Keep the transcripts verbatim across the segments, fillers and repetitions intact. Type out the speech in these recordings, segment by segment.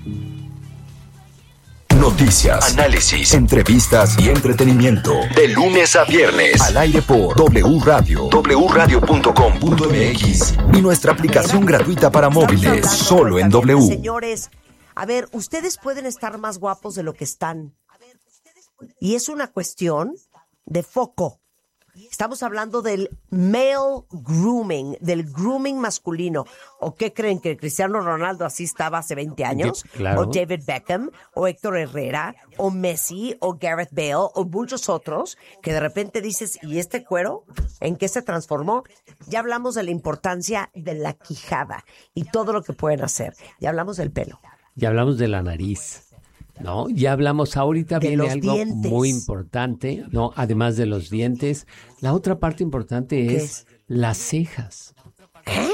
Noticias, análisis, entrevistas y entretenimiento. De lunes a viernes. Al aire por W Radio, w radio punto com punto m x y nuestra aplicación gratuita para móviles, solo en W. Señores, a ver, ustedes pueden estar más guapos de lo que están. Y es una cuestión de foco. Estamos hablando del male grooming, del grooming masculino. ¿O qué creen? ¿Que Cristiano Ronaldo así estaba hace veinte años? Claro. ¿O David Beckham? ¿O Héctor Herrera? ¿O Messi? ¿O Gareth Bale? ¿O muchos otros? Que de repente dices, ¿y este cuero? ¿En qué se transformó? Ya hablamos de la importancia de la quijada y todo lo que pueden hacer. Ya hablamos del pelo. Ya hablamos de la nariz. No, ya hablamos, ahorita de viene los algo dientes. muy importante, no, además de los dientes, la otra parte importante es, es? las cejas. ¿Eh?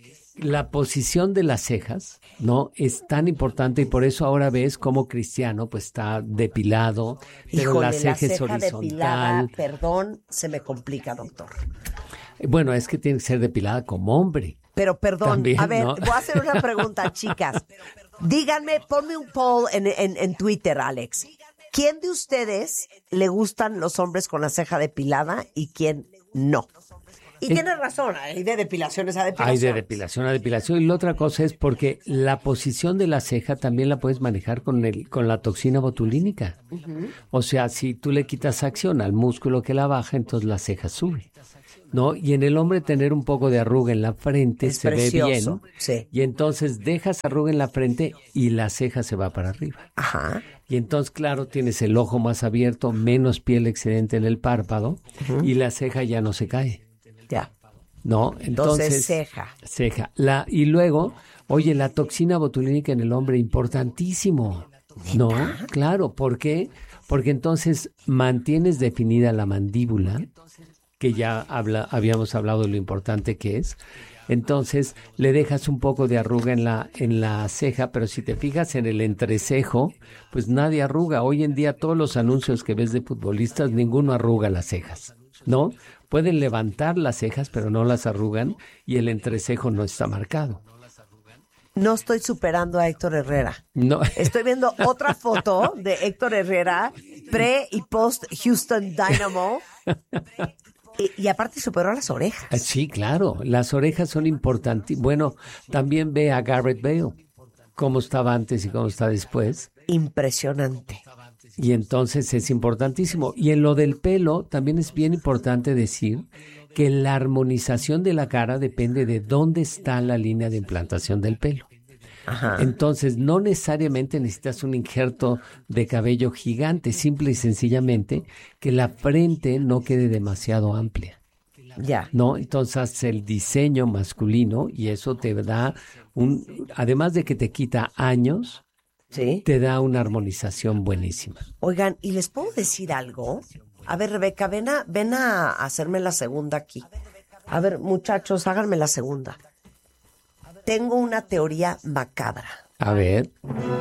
La posición de las cejas, no, es tan importante y por eso ahora ves cómo Cristiano pues está depilado, pero Híjole, la ceja, la ceja es horizontal. depilada, perdón, se me complica, doctor. Bueno, es que tiene que ser depilada como hombre. Pero perdón, También, a ver, ¿no? voy a hacer una pregunta, chicas. Díganme, ponme un poll en, en, en Twitter, Alex. ¿Quién de ustedes le gustan los hombres con la ceja depilada y quién no? Y Es- tienes razón, hay de depilaciones a depilación. Hay de depilación a depilación y la otra cosa es porque la posición de la ceja también la puedes manejar con el con la toxina botulínica. Uh-huh. O sea, si tú le quitas acción al músculo que la baja, entonces la ceja sube. ¿No? Y en el hombre tener un poco de arruga en la frente Es se precioso, ve bien. sí. Y entonces dejas arruga en la frente y la ceja se va para arriba. Ajá. Y entonces, claro, tienes el ojo más abierto, menos piel excedente en el párpado uh-huh. y la ceja ya no se cae. Ya. ¿No? Entonces, Entonces, ceja. Ceja. La, y luego, oye, la toxina botulínica en el hombre, importantísimo. ¿No? Claro, ¿por qué? Porque entonces mantienes definida la mandíbula, que ya habla, habíamos hablado de lo importante que es. Entonces, le dejas un poco de arruga en la, en la ceja, pero si te fijas en el entrecejo, pues nadie arruga. Hoy en día todos los anuncios que ves de futbolistas, ninguno arruga las cejas, ¿no? Pueden levantar las cejas, pero no las arrugan y el entrecejo no está marcado. No estoy superando a Héctor Herrera. No. Estoy viendo otra foto de Héctor Herrera, pre y post Houston Dynamo. Y, y aparte superó las orejas. Sí, claro, las orejas son importantes. Bueno, también ve a Gareth Bale, cómo estaba antes y cómo está después. Impresionante. Y entonces es importantísimo. Y en lo del pelo también es bien importante decir que la armonización de la cara depende de dónde está la línea de implantación del pelo. Ajá. Entonces, no necesariamente necesitas un injerto de cabello gigante, simple y sencillamente que la frente no quede demasiado amplia. Ya. ¿No? Entonces, haces el diseño masculino y eso te da un, además de que te quita años, ¿sí? Te da una armonización buenísima. Oigan, ¿y les puedo decir algo? A ver, Rebeca, ven a, ven a hacerme la segunda aquí. A ver, muchachos, háganme la segunda. Tengo una teoría macabra. A ver.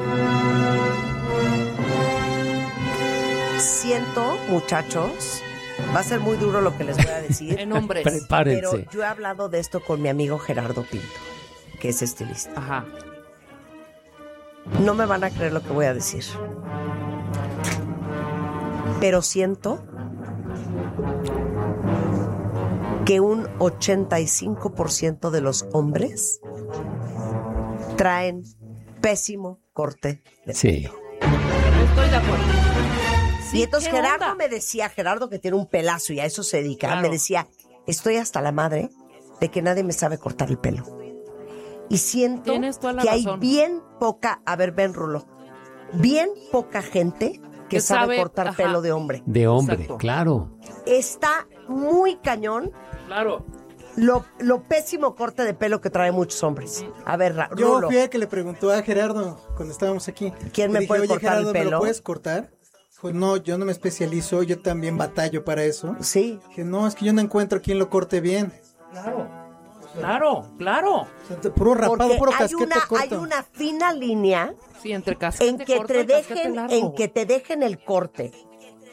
Siento, muchachos, va a ser muy duro lo que les voy a decir. En hombres. Prepárense. Pero yo he hablado de esto con mi amigo Gerardo Pinto, que es estilista. Ajá. No me van a creer lo que voy a decir. Pero siento que un ochenta y cinco por ciento de los hombres traen pésimo corte de Sí. pelo. Estoy de acuerdo. Y entonces ¿qué Gerardo onda? me decía, Gerardo que tiene un pelazo y a eso se dedica, Claro. me decía, estoy hasta la madre de que nadie me sabe cortar el pelo. Y siento Tienes toda la que hay razón. bien poca, a ver, ven Rulo, bien poca gente que Que sabe, sabe, cortar ajá. pelo de hombre. De hombre, Exacto. claro. Está muy cañón Claro. lo, lo pésimo corte de pelo que traen muchos hombres. A ver, Ra- Yo Rulo, fui a que le preguntó a Gerardo cuando estábamos aquí. ¿Quién Le me puede Oye, cortar el Gerardo, ¿me pelo?" lo puedes cortar? Dijo, no, yo no me especializo, yo también batallo para eso. sí, Dije, no, es que yo no encuentro quien lo corte bien. Claro, claro. O sea, te- puro rapado, porque puro hay casquete una, corto. hay una fina línea Sí, entre casquete en que corto te y casquete dejen, largo. en que te dejen el corte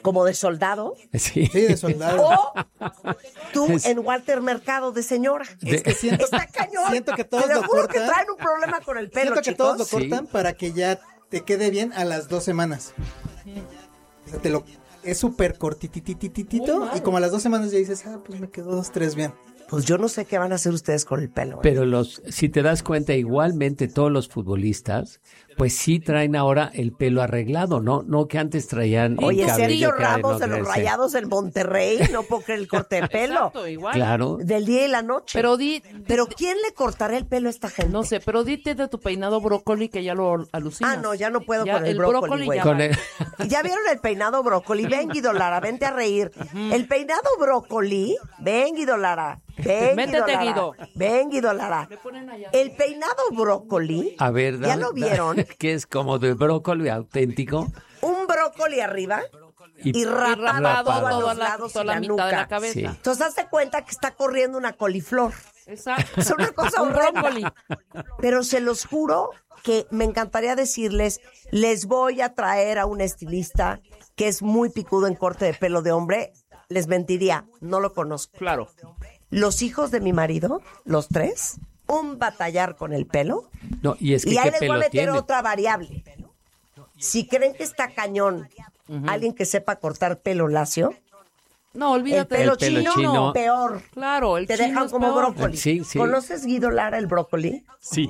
como de soldado. Sí. Sí, de soldado. O tú Es- en Walter Mercado de señora. Es que siento, Está cañón. siento que todos Te lo lo juro que cortan. traen un problema con el pelo, Siento que chicos. todos lo Sí. cortan para que ya te quede bien a las dos semanas. O sea, te lo, es súper cortititititito y como a las dos semanas ya dices, ah, pues me quedó dos, tres bien. Pues yo no sé qué van a hacer ustedes con el pelo. ¿eh? Pero los, si te das cuenta, igualmente todos los futbolistas, pues sí traen ahora el pelo arreglado, ¿no? No que antes traían el Oye, cabello Sergio que era de Ramos no de los crecer. Rayados del Monterrey, no puedo creer el corte de pelo. Exacto, igual. Claro. Del día y la noche. Pero di, Pero ¿quién le cortará el pelo a esta gente? no sé, pero dite de tu peinado brócoli que ya lo alucinas. Ah, no, ya no puedo Ya, con el, el brócoli, brócoli güey. ya Con el- ¿Ya vieron el peinado brócoli? Ven, Guido Lara, vente a reír. El peinado brócoli, ven, Guido Lara. Ven, Métete, Guido Lara. Guido. Ven, Guido Lara. Me ponen allá. El peinado brócoli, A ver, ¿ya dame- lo vieron? que es como de brócoli auténtico. Un brócoli arriba y rapado, rapado a toda los la- lados toda y la la mitad de nuca. la cabeza. Sí. Entonces, hazte cuenta que está corriendo una coliflor. Exacto. Es una cosa Un horrenda. brócoli. Pero se los juro que me encantaría decirles, les voy a traer a un estilista que es muy picudo en corte de pelo de hombre. Les mentiría, no lo conozco. Claro. Los hijos de mi marido, los tres, un batallar con el pelo. No, y es que Y ahí qué les voy a pelo meter tiene. otra variable. Si creen que está cañón, alguien que sepa cortar pelo lacio, No, el olvídate pelo, El pelo chino, chino. peor. Claro, el Te chino dejan es como peor. brócoli. Sí, sí. ¿Conoces, Guido Lara, el brócoli? Sí,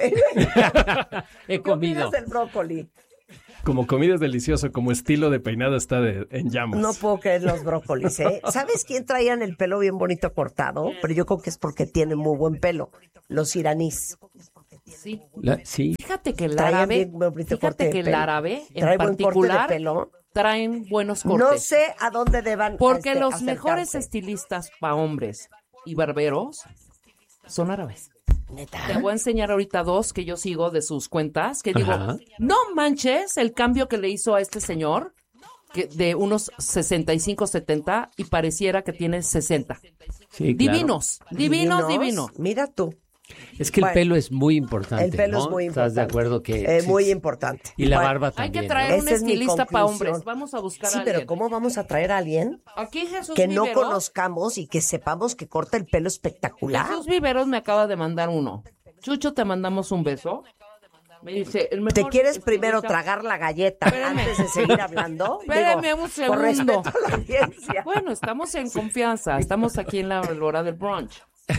He ¿Qué comido. opinas del brócoli? como comida es delicioso, como estilo de peinado está de- en llamas. No puedo creer los brócolis, ¿eh? ¿Sabes quién traían el pelo bien bonito cortado? Pero yo creo que es porque tienen muy buen pelo. Los iraníes. Sí. La- sí. Fíjate que el Traían árabe, bien bonito corte fíjate de que el pelo. árabe en Trae buen corte de particular pelo. traen buenos cortes. No sé a dónde deban Porque este, los acercarse. mejores estilistas para hombres y barberos son árabes. ¿Neta? Te voy a enseñar ahorita dos que yo sigo de sus cuentas, que digo, Ajá. no manches el cambio que le hizo a este señor, que de unos sesenta y cinco, setenta, y pareciera que tiene sesenta. Sí, claro. Divinos, divinos, divinos. Mira tú. Es que el Bueno, pelo es muy importante. El pelo ¿no? es muy importante. ¿Estás de acuerdo que Eh, sí, muy sí. importante. Y la Bueno, barba Hay también. que traer ¿no? un Esa es mi estilista para conclusión. hombres. Vamos a buscar Sí, a pero alguien. ¿cómo vamos a traer a alguien Aquí Jesús que no Viveros, conozcamos y que sepamos que corta el pelo espectacular? Jesús Viveros me acaba de mandar uno. Chucho, te mandamos un beso. Me dice, el mejor ¿Te quieres estilista- primero tragar la galleta Espérame. antes de seguir hablando? Espérame Digo, un Por segundo. respeto a la audiencia. Bueno, estamos en confianza. Estamos aquí en la hora del brunch.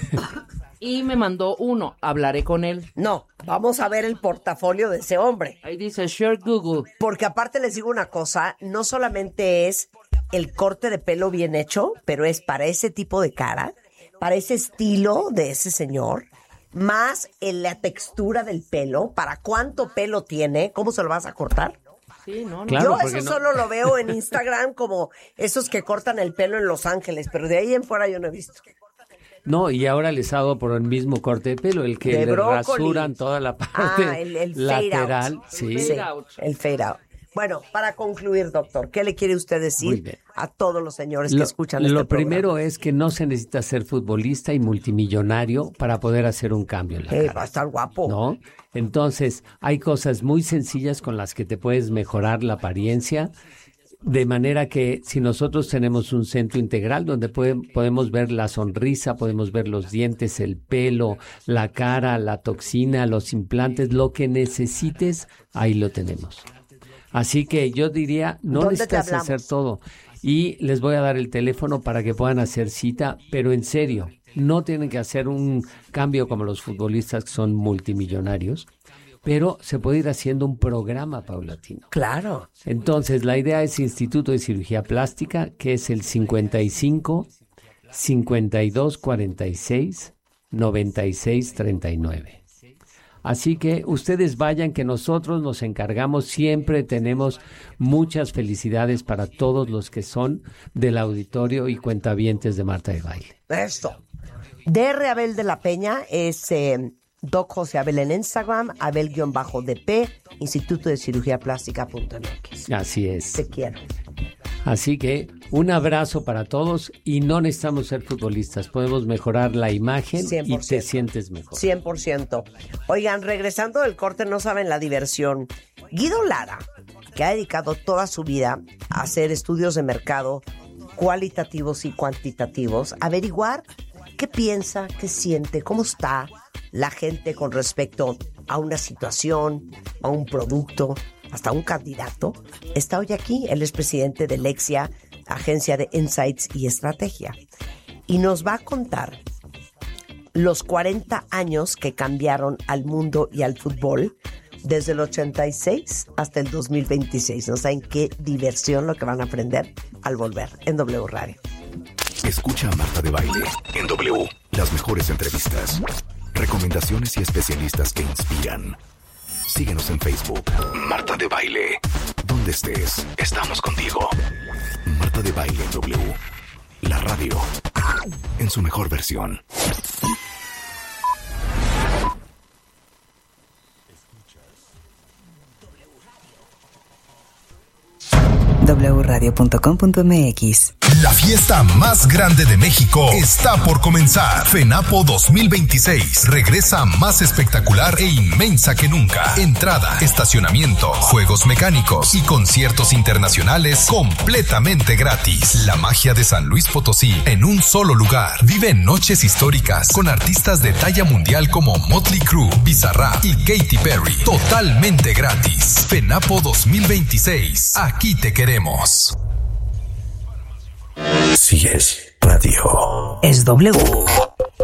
Y me mandó uno. Hablaré con él. No, vamos a ver el portafolio de ese hombre. Ahí dice, share Google. Porque aparte les digo una cosa, no solamente es el corte de pelo bien hecho, pero es para ese tipo de cara, para ese estilo de ese señor, más en la textura del pelo, para cuánto pelo tiene, cómo se lo vas a cortar. Sí, no, no. Claro, Yo porque eso no- solo lo veo en Instagram como esos que cortan el pelo en Los Ángeles, pero de ahí en fuera yo no he visto. No, y ahora les hago por el mismo corte de pelo, el que De le brócoli. rasuran toda la parte Ah, el, el fade lateral. out. Sí. Sí, el fade out. Bueno, para concluir, doctor, ¿qué le quiere usted Muy decir bien. a todos los señores que Lo, escuchan lo este primero programa? es que no se necesita ser futbolista y multimillonario para poder hacer un cambio en la Eh, cara. va a estar guapo. ¿No? Entonces, hay cosas muy sencillas con las que te puedes mejorar la apariencia, de manera que si nosotros tenemos un centro integral donde puede- podemos ver la sonrisa, podemos ver los dientes, el pelo, la cara, la toxina, los implantes, lo que necesites, ahí lo tenemos. Así que yo diría, no ¿Dónde te necesitas hablamos? hacer todo. Y les voy a dar el teléfono para que puedan hacer cita, pero en serio, no tienen que hacer un cambio como los futbolistas que son multimillonarios, pero se puede ir haciendo un programa paulatino. Claro. Entonces, la idea es Instituto de Cirugía Plástica, que es el cincuenta y cinco, cincuenta y dos, cuarenta y seis, noventa y seis, treinta y nueve. Así que ustedes vayan, que nosotros nos encargamos, siempre tenemos muchas felicidades para todos los que son del auditorio y cuentavientes de Marta de Baile. Esto. D R Abel de la Peña es eh, Doc José Abel en Instagram, Abel-D P, Instituto de Cirugía Plástica punto M X. Así es. Te quiero. Así que un abrazo para todos y no necesitamos ser futbolistas, podemos mejorar la imagen cien por y te ciento. sientes mejor. cien por ciento. Oigan, regresando del corte, no saben la diversión. Guido Lara que ha dedicado toda su vida a hacer estudios de mercado cualitativos y cuantitativos, averiguar qué piensa, qué siente, cómo está la gente con respecto a una situación, a un producto, hasta un candidato. Está hoy aquí, él es presidente de Lexia, agencia de Insights y Estrategia, y nos va a contar los cuarenta años que cambiaron al mundo y al fútbol desde el ochenta y seis hasta el dos mil veintiséis. No saben qué diversión lo que van a aprender al volver en W Radio. Escucha a Marta de Baile en W. Las mejores entrevistas, recomendaciones y especialistas que inspiran. Síguenos en Facebook. Marta de Baile. Donde estés, estamos contigo. Marta de Baile en W. La radio en su mejor versión. doble u radio punto com punto m x. La fiesta más grande de México está por comenzar. FENAPO dos mil veintiséis regresa más espectacular e inmensa que nunca. Entrada, estacionamiento, juegos mecánicos y conciertos internacionales completamente gratis. La magia de San Luis Potosí en un solo lugar. Vive noches históricas con artistas de talla mundial como Motley Crue, Bizarrap y Katy Perry. Totalmente gratis. FENAPO dos mil veintiséis. Aquí te queremos. Si es radio, Es W.